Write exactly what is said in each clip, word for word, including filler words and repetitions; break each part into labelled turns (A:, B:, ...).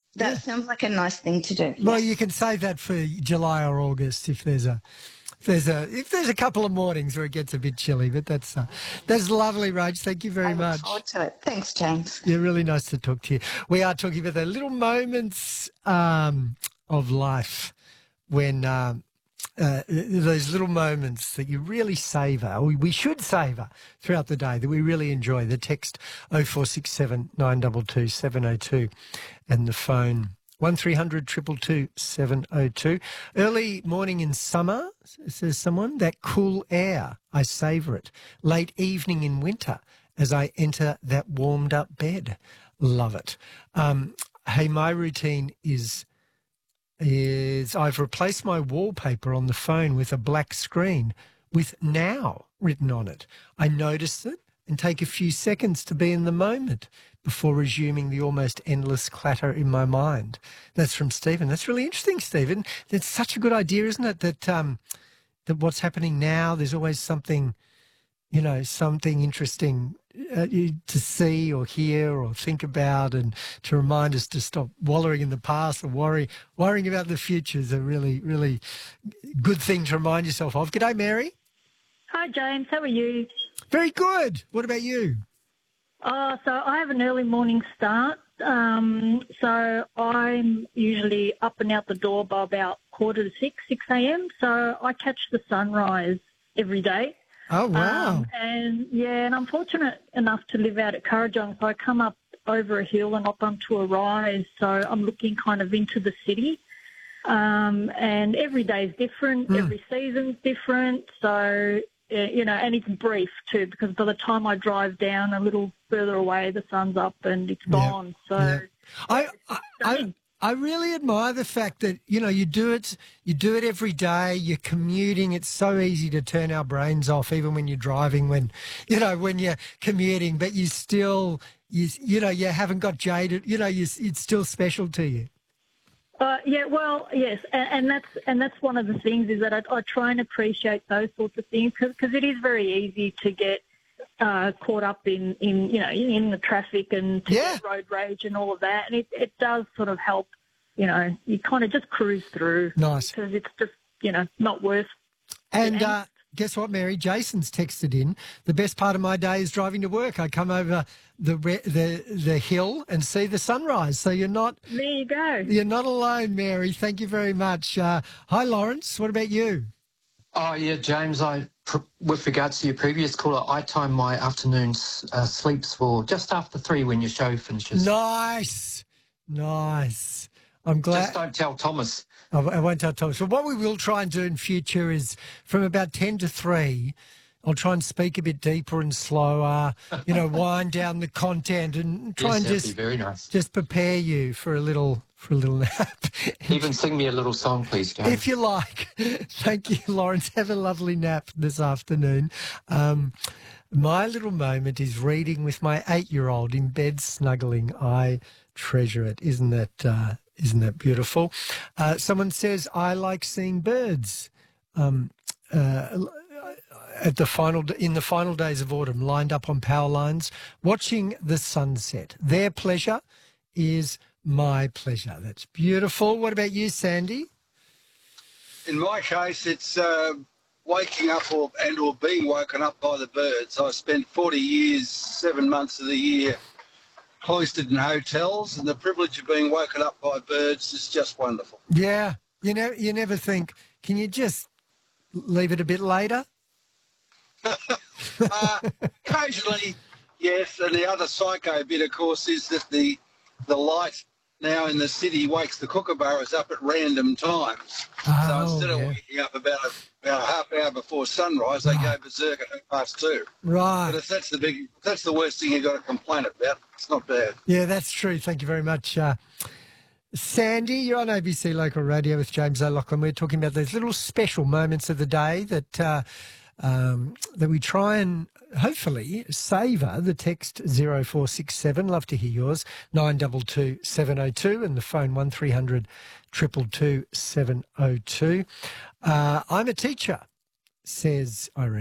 A: That
B: Yeah.
A: sounds like a nice thing to do.
B: Well,
A: Yes.
B: you can save that for July or August if there's a if there's a if there's a couple of mornings where it gets a bit chilly. But that's uh, that's lovely, Rach. Thank you very
A: I look
B: much.
A: forward to it. Thanks, James.
B: Yeah, really nice to talk to you. We are talking about the little moments um, of life when um, uh, those little moments that you really savour, we, we should savour throughout the day, that we really enjoy. The text oh four six seven, nine two two, seven oh two and the phone one three hundred, two two two, seven oh two. Early morning in summer, says someone, that cool air, I savour it. Late evening in winter, as I enter that warmed up bed. Love it. Um, hey, my routine is is I've replaced my wallpaper on the phone with a black screen with now written on it. I notice it and take a few seconds to be in the moment before resuming the almost endless clatter in my mind. That's from Stephen. That's really interesting, Stephen. That's such a good idea, isn't it, that um, that what's happening now, there's always something, you know, something interesting uh, to see or hear or think about, and to remind us to stop wallowing in the past or worry, worrying about the future is a really, really good thing to remind yourself of. G'day, Mary.
C: Hi, James. How are you?
B: Very good. What about you?
C: Uh, so I have an early morning start. Um, so I'm usually up and out the door by about quarter to six, six a.m. So I catch the sunrise every day.
B: Oh, wow.
C: Um, and, yeah, and I'm fortunate enough to live out at Currajong, so I come up over a hill and up onto a rise, so I'm looking kind of into the city. Um, and every day is different,
B: Mm.
C: every season's different, so, uh, you know, and it's brief too, because by the time I drive down a little further away, the sun's up and it's
B: Yeah.
C: gone. So
B: Yeah. I, I, I,
C: stunning.
B: I really admire the fact that, you know, you do it, you do it every day, you're commuting. It's so easy to turn our brains off, even when you're driving, when, you know, when you're commuting, but you still, you, you know, you haven't got jaded, you know, you, it's still special to you.
C: Uh, yeah, well, yes, and, and that's and that's one of the things is that I, I try and appreciate those sorts of things because it is very easy to get uh, caught up in, in you know in the traffic and to
B: Yeah.
C: get road rage and all of that, and it, it does sort of help. You know, you kind of just cruise through
B: Nice.
C: because it's just you know not worth.
B: And
C: And-
B: uh, guess what, Mary? Jason's texted in. The best part of my day is driving to work. I come over the re- the the hill and see the sunrise. So you're not
C: There you go.
B: you're not alone, Mary. Thank you very much. Uh, hi, Lawrence. What about you?
D: Oh, yeah, James, I, pr- with regards to your previous caller, I time my afternoon uh, sleeps for just after three when your show finishes.
B: Nice, nice. I'm glad.
D: Just don't tell Thomas.
B: I I won't tell Thomas. So what we will try and do in future is from about ten to three, I'll try and speak a bit deeper and slower, you know, wind down the content and try
D: Yes,
B: and
D: that'd
B: just
D: be very nice.
B: just prepare you for a little for a little nap.
D: Even sing me a little song, please, James.
B: If you like. Thank you, Lawrence. Have a lovely nap this afternoon. Um, my little moment is reading with my eight-year-old in bed snuggling. I treasure it. Isn't that uh, isn't that beautiful? Uh, someone says, I like seeing birds. Um, uh, at the final in the final days of autumn, lined up on power lines, watching the sunset. Their pleasure is my pleasure. That's beautiful. What about you, Sandy?
E: In my case, it's uh, waking up or and or being woken up by the birds. I spent forty years, seven months of the year, cloistered in hotels, and the privilege of being woken up by birds is just wonderful.
B: Yeah, you know, you never think, can you just leave it a bit later?
E: Uh, occasionally, yes, and the other psycho bit, of course, is that the the light now in the city wakes the kookaburras up at random times.
B: Oh,
E: so instead
B: yeah.
E: of waking up about a, about a half hour before sunrise, they go berserk at half past two.
B: Right.
E: But if that's the big, if that's the worst thing you've got to complain about, it's not bad.
B: Yeah, that's true. Thank you very much. Uh, Sandy, you're on A B C Local Radio with James O'Loughlin. We're talking about those little special moments of the day that uh, um, that we try and hopefully savour. The text zero four six seven, love to hear yours, nine two two, seven oh two, and the phone one three hundred, two two two, seven oh two. Uh, I'm a teacher, says Irene,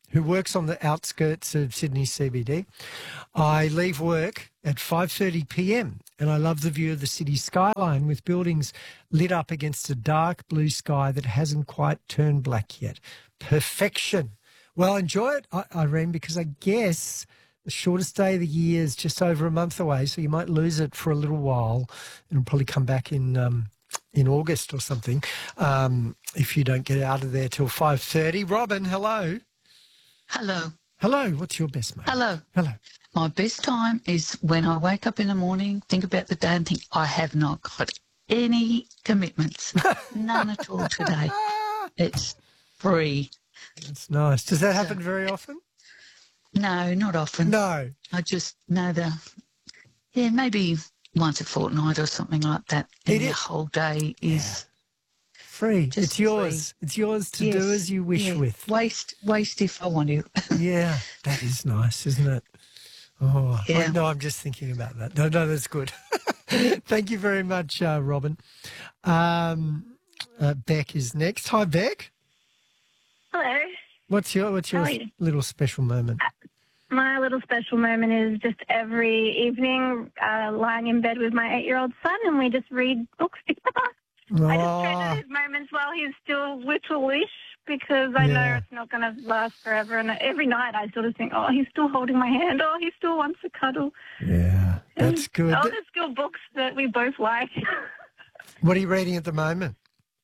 B: who works on the outskirts of Sydney C B D. I leave work at five thirty p m and I love the view of the city skyline with buildings lit up against a dark blue sky that hasn't quite turned black yet. Perfection. Well, enjoy it, Irene, because I guess the shortest day of the year is just over a month away, so you might lose it for a little while. It'll probably come back in um, in August or something um, if you don't get out of there till five thirty. Robin, hello.
F: Hello.
B: Hello. What's your best mate?
F: Hello.
B: Hello.
F: My best time is when I wake up in the morning, think about the day and think, I have not got any commitments. None at all today. It's free.
B: That's nice. Does that happen very often?
F: No, not often.
B: No.
F: I just know the, yeah, maybe once a fortnight or something like that. And
B: It
F: the
B: is-
F: whole day is
B: Free.
F: Just
B: It's yours. It's yours to
F: yes,
B: do as you wish
F: yeah.
B: with.
F: Waste, waste if I want to.
B: Yeah, that is nice, isn't it? Oh, I-
F: Yeah.
B: no, I'm just thinking about that. No, no, that's good. Thank you very much, uh, Robin. Um, uh, Beck is next. Hi, Beck.
C: Hello.
B: What's your What's your
C: How are you?
B: little special moment?
C: My little special moment is just every evening uh, lying in bed with my eight-year-old son, and we just read books together. I just treasure
B: Oh,
C: these moments while he's still little-ish, because I know
B: Yeah.
C: it's not going to last forever. And every night I sort of think, oh, he's still holding my hand. Oh, he still wants a cuddle.
B: yeah, that's good.
C: All the school books that we both like.
B: What are you reading at the moment?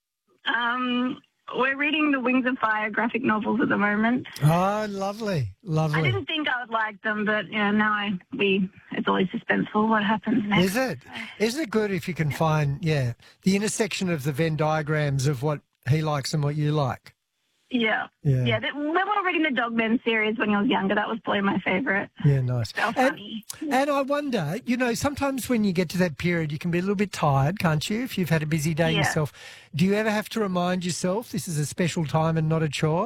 C: um, we're reading the Wings of Fire graphic novels at the moment.
B: Oh, lovely,
C: I
B: lovely.
C: didn't think I would like them, but you know, now I we it's always suspenseful what happens next.
B: Is it? Isn't it good if you can find, yeah, the intersection of the Venn diagrams of what he likes and what you like?
C: Yeah,
B: Yeah.
C: yeah. That, we were reading the Dogmen series when I was younger. That was probably my favourite.
B: Yeah, nice.
C: They were
B: And,
C: funny.
B: and I wonder, you know, sometimes when you get to that period, you can be a little bit tired, can't you? If you've had a busy day
C: Yeah.
B: yourself. Do you ever have to remind yourself this is a special time and not a chore?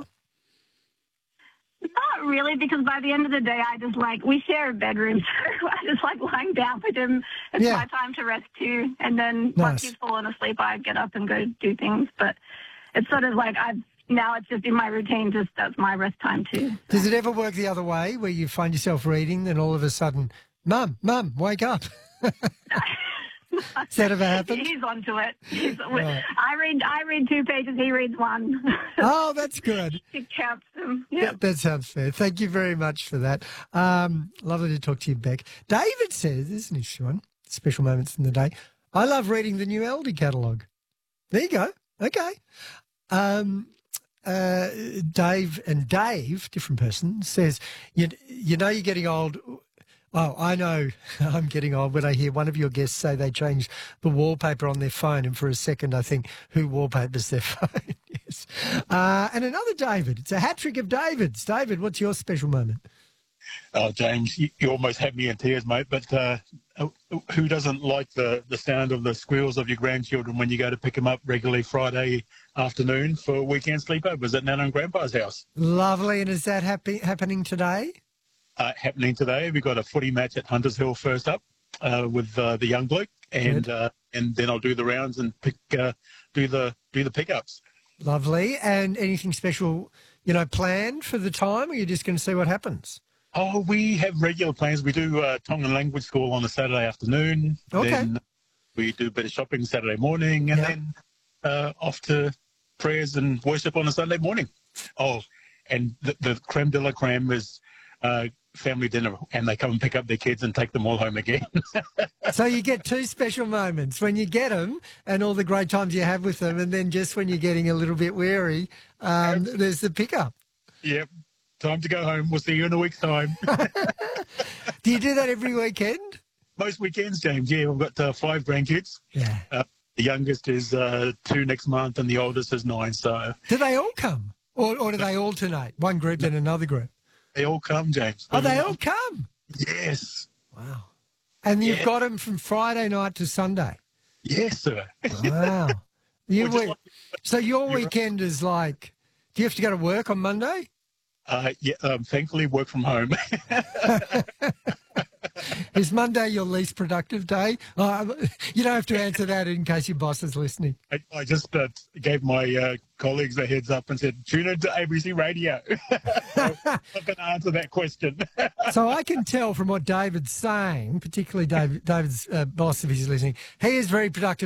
C: Not really, because by the end of the day, I just like, we share a bedroom, so I just like lying down with him. It's
B: Yeah.
C: my time to rest too. And then
B: Nice.
C: once he's fallen asleep, I get up and go do things. But it's sort of like I've, now it's just in my routine, just that's my rest time too.
B: Does it ever work the other way where you find yourself reading and all of a sudden, Mum, Mum, wake up? Has that ever happened?
C: He's onto it. He's,
B: Right.
C: I read I read two pages, he reads one.
B: Oh, that's good.
C: He counts them. Yeah.
B: That, that sounds fair. Thank you very much for that. Um, lovely to talk to you, Beck. David says, this is an interesting one, special moments in the day. I love reading the new Aldi catalogue. There you go. Okay. Um, uh, Dave and Dave, different person, says, you, you know you're getting old. Oh, I know I'm getting old when I hear one of your guests say they changed the wallpaper on their phone, and for a second I think, who wallpapers their phone? Yes. Uh, and another David. It's a hat trick of Davids. David, what's your special moment?
G: Oh, James, you, you almost had me in tears, mate. But uh, who doesn't like the, the sound of the squeals of your grandchildren when you go to pick them up regularly Friday afternoon for weekend sleepovers at Nana and Grandpa's house?
B: Lovely. And is that happy, happening today?
G: Uh, happening today, we've got a footy match at Hunters Hill first up uh, with uh, the young bloke, and uh, and then I'll do the rounds and pick uh, do the do the pickups.
B: Lovely. And anything special, you know, planned for the time, or you're just going to see what happens?
G: Oh, we have regular plans. We do uh, Tongan language school on a Saturday afternoon.
B: Okay.
G: Then we do a bit of shopping Saturday morning, and
B: Yeah.
G: then uh, off to prayers and worship on a Sunday morning. Oh, and the, the creme de la creme is uh, family dinner, and they come and pick up their kids and take them all home again.
B: So you get two special moments when you get them and all the great times you have with them, and then just when you're getting a little bit weary, um, there's the pickup.
G: Yep. Time to go home. We'll see you in a week's time.
B: Do you do that every weekend?
G: Most weekends, James. Yeah, we've got uh, five grandkids.
B: Yeah.
G: Uh, the youngest is uh, two next month, and the oldest is nine. So
B: Do they all come? Or, or do they alternate? One group, then another group?
G: they all come, James.
B: Oh, they all come?
G: Yes.
B: Wow. And you've
G: Yeah.
B: got them from Friday night to Sunday?
G: Yes, sir.
B: Wow. You
G: Well, just
B: we-
G: like-
B: so your
G: you're-
B: weekend is like, do you have to go to work on Monday?
G: Uh, yeah, um, thankfully, work from home.
B: Is Monday your least productive day? Uh, you don't have to answer that in case your boss is listening.
G: I, I just uh, gave my uh, colleagues a heads up and said, tune into A B C Radio. So I'm not going to answer that question.
B: So I can tell from what David's saying, particularly David, David's uh, boss, if he's listening, he is very productive.